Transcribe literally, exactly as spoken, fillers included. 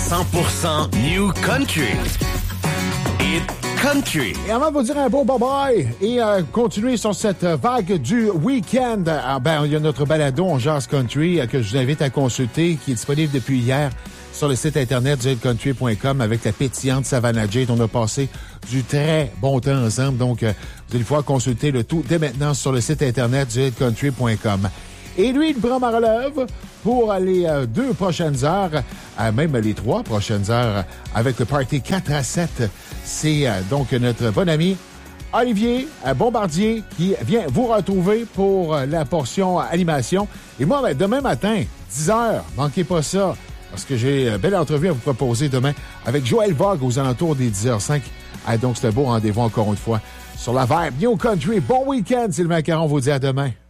cent pour cent New Country. It Country. Et avant de vous dire un beau bye-bye et euh, continuer sur cette vague du week-end, euh, ben, il y a notre balado On Jase Country euh, que je vous invite à consulter, qui est disponible depuis hier sur le site internet du country point com avec la pétillante Savannah Jade. On a passé du très bon temps ensemble, donc euh, vous allez pouvoir consulter le tout dès maintenant sur le site internet du country point com. Et lui, il prend ma relève pour les euh, deux prochaines heures, euh, même les trois prochaines heures, avec le Party quatre à sept. C'est euh, donc notre bon ami Olivier euh, Bombardier qui vient vous retrouver pour euh, la portion animation. Et moi, ben, demain matin, dix heures, manquez pas ça, parce que j'ai une belle entrevue à vous proposer demain avec Joël Vogue aux alentours des dix heures cinq. Ah, donc, c'est un beau rendez-vous encore une fois sur la Vibe New Country. Bon week-end, c'est le Macaron, vous dit à demain.